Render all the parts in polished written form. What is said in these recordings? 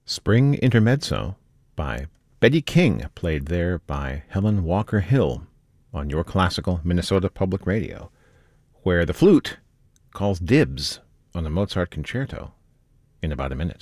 Spring Intermezzo by Betty King, played there by Helen Walker Hill on Your Classical Minnesota Public Radio, where the flute calls dibs on the Mozart concerto in about a minute.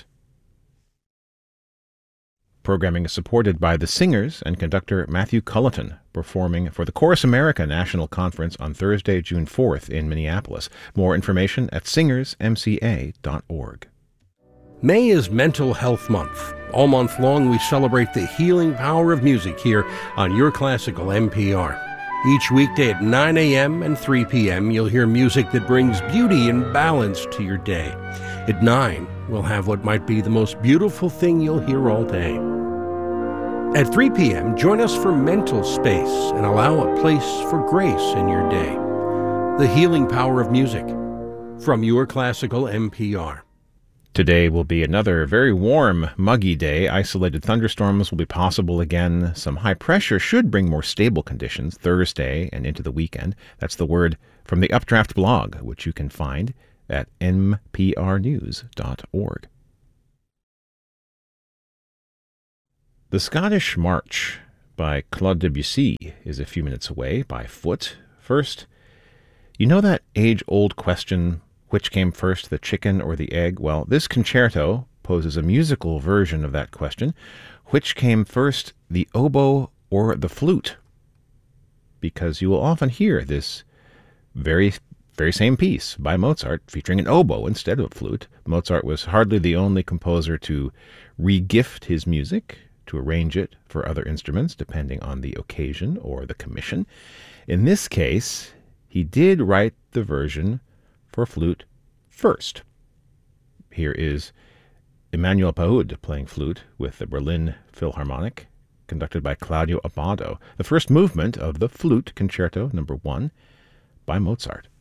Programming is supported by the singers and conductor Matthew Culleton, performing for the Chorus America National Conference on Thursday, June 4th in Minneapolis. More information at singersmca.org. May is Mental Health Month. All month long, we celebrate the healing power of music here on Your Classical NPR. Each weekday at 9 a.m. and 3 p.m., you'll hear music that brings beauty and balance to your day. At 9, we'll have what might be the most beautiful thing you'll hear all day. At 3 p.m., join us for Mental Space and allow a place for grace in your day. The healing power of music from Your Classical NPR. Today will be another very warm, muggy day. Isolated thunderstorms will be possible again. Some high pressure should bring more stable conditions Thursday and into the weekend. That's the word from the Updraft blog, which you can find at nprnews.org. The Scottish March by Claude Debussy is a few minutes away by foot. First, you know that age-old question, which came first, the chicken or the egg? Well, this concerto poses a musical version of that question. Which came first, the oboe or the flute? Because you will often hear this very same piece by Mozart featuring an oboe instead of a flute. Mozart was hardly the only composer to regift his music, to arrange it for other instruments, depending on the occasion or the commission. In this case, he did write the version for flute first. Here is Emmanuel Pahud playing flute with the Berlin Philharmonic, conducted by Claudio Abbado, the first movement of the Flute Concerto No. 1 by Mozart.